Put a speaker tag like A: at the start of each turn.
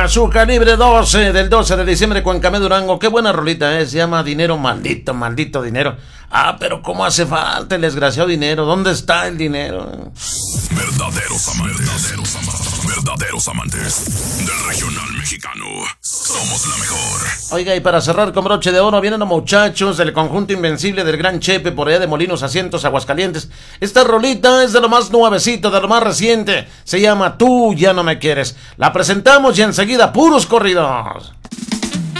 A: A su calibre 12 del 12 de diciembre, Cuencamé, Durango. Qué buena rolita es. Se llama Dinero, maldito, maldito dinero. Ah, pero cómo hace falta el desgraciado dinero. ¿Dónde está el dinero?
B: Verdaderos amantes del regional mexicano. Somos la mejor.
A: Oiga, y para cerrar con broche de oro, vienen los muchachos del conjunto invencible del Gran Chepe por allá de Molinos Asientos, Aguascalientes. Esta rolita es de lo más nuevecito, de lo más reciente. Se llama Tú ya no me quieres. La presentamos y enseguida puros corridos.